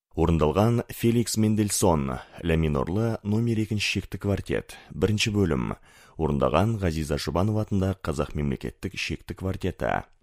Орындалған Феликс Мендельсон, ля минорлы номер 2 шекті квартет, 1 бөлім. Орындаған Ғазиза Жұбанова атындағы Қазақ мемлекеттік шекті квартеті.